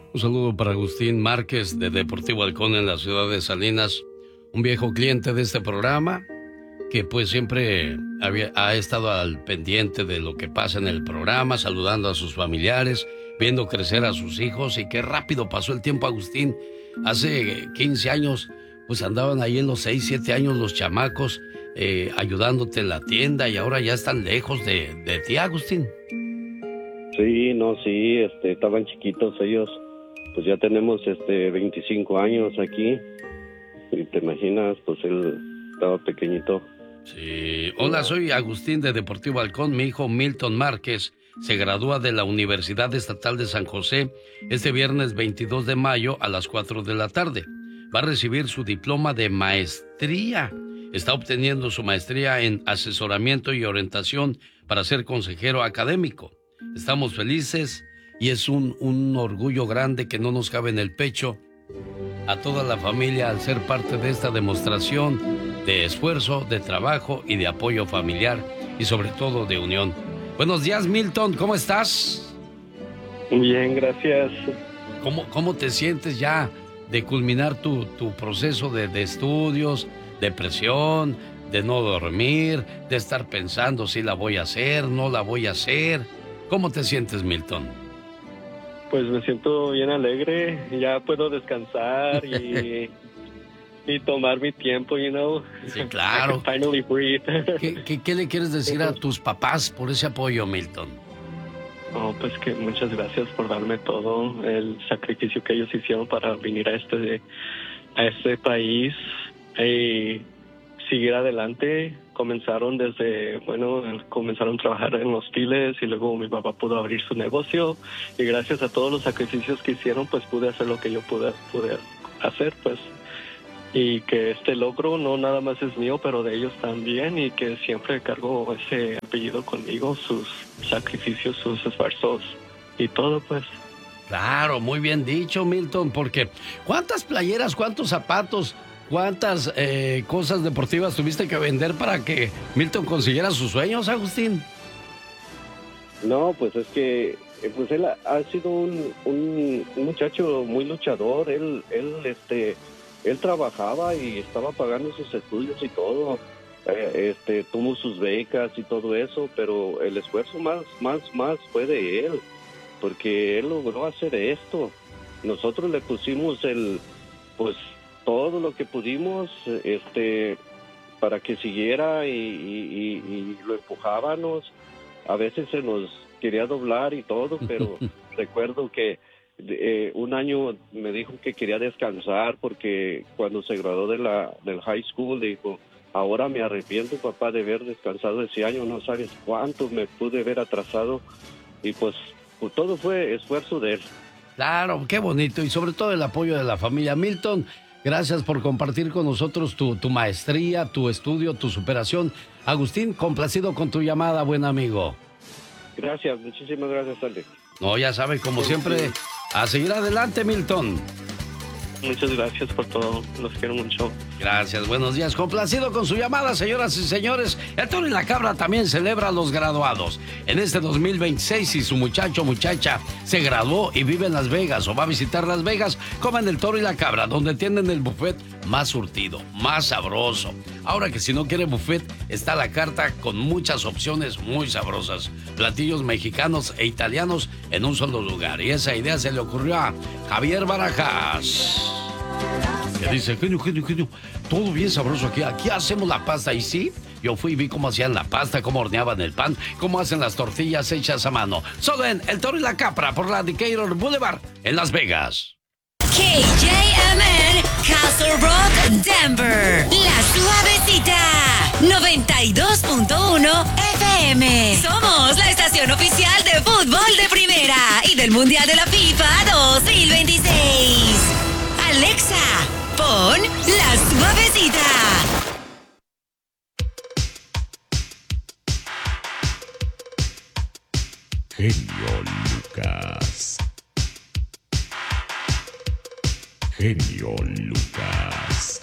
Un saludo para Agustín Márquez de Deportivo Halcón en la ciudad de Salinas, un viejo cliente de este programa que pues siempre ha estado al pendiente de lo que pasa en el programa, saludando a sus familiares, viendo crecer a sus hijos. Y qué rápido pasó el tiempo, Agustín. Hace 15 años pues andaban ahí en los 6, 7 años los chamacos ayudándote en la tienda, y ahora ya están lejos de ti, Agustín. Sí, no, sí, estaban chiquitos ellos. Pues ya tenemos 25 años aquí. Y te imaginas, pues él estaba pequeñito. Sí. Hola, soy Agustín de Deportivo Halcón. Mi hijo Milton Márquez se gradúa de la Universidad Estatal de San José este viernes 22 de mayo a las 4 de la tarde. Va a recibir su diploma de maestría. Está obteniendo su maestría en asesoramiento y orientación para ser consejero académico. Estamos felices y es un orgullo grande que no nos cabe en el pecho a toda la familia al ser parte de esta demostración de esfuerzo, de trabajo y de apoyo familiar y sobre todo de unión. Buenos días, Milton, ¿cómo estás? Bien, gracias. ¿Cómo te sientes ya de culminar tu proceso de estudios, depresión, de no dormir, de estar pensando si la voy a hacer, no la voy a hacer? ¿Cómo te sientes, Milton? Pues me siento bien alegre, ya puedo descansar y tomar mi tiempo, you know. Sí, claro. I can finally breathe. ¿Qué le quieres decir a tus papás por ese apoyo, Milton? Oh, pues que muchas gracias por darme todo el sacrificio que ellos hicieron para venir a este país y seguir adelante. Comenzaron comenzaron a trabajar en los hostiles y luego mi papá pudo abrir su negocio, y gracias a todos los sacrificios que hicieron, pues pude hacer lo que yo pude hacer, pues. Y que este logro no nada más es mío, pero de ellos también, y que siempre cargo ese apellido conmigo, sus sacrificios, sus esfuerzos y todo, pues. Claro, muy bien dicho, Milton, porque ¿cuántas playeras, cuántos zapatos, cuántas cosas deportivas tuviste que vender para que Milton consiguiera sus sueños, Agustín? No, pues es que pues él ha sido un muchacho muy luchador. Él trabajaba y estaba pagando sus estudios y todo. Tuvo sus becas y todo eso, pero el esfuerzo más fue de él, porque él logró hacer esto. Nosotros le pusimos pues todo lo que pudimos, para que siguiera y lo empujábamos. A veces se nos quería doblar y todo, pero recuerdo que un año me dijo que quería descansar porque cuando se graduó del high school dijo: ahora me arrepiento, papá, de haber descansado ese año, no sabes cuánto me pude haber atrasado. Y pues todo fue esfuerzo de él. Claro, qué bonito, y sobre todo el apoyo de la familia. Milton, gracias por compartir con nosotros tu maestría, tu estudio, tu superación. Agustín, complacido con tu llamada, buen amigo. Gracias, muchísimas gracias, Alex. No, ya sabe, como siempre, a seguir adelante, Milton. Muchas gracias por todo, los quiero mucho. Gracias, buenos días. Complacido con su llamada, señoras y señores. El Toro y la Cabra también celebra a los graduados. En este 2026, si su muchacho o muchacha se graduó y vive en Las Vegas o va a visitar Las Vegas, coman el Toro y la Cabra, donde tienen el buffet más surtido, más sabroso. Ahora que si no quiere buffet, está la carta con muchas opciones muy sabrosas. Platillos mexicanos e italianos en un solo lugar. Y esa idea se le ocurrió a Javier Barajas, que dice: genio, todo bien sabroso aquí. Aquí hacemos la pasta. Y sí, yo fui y vi cómo hacían la pasta, cómo horneaban el pan, cómo hacen las tortillas hechas a mano. Solo en El Toro y la Cabra por la Decatur Boulevard en Las Vegas. KJMN, Castle Rock, Denver. La Suavecita, 92.1 FM. Somos la estación oficial de fútbol de primera y del Mundial de la FIFA 2026. Alexa, pon La Suavecita. Genio Lucas. Genio Lucas.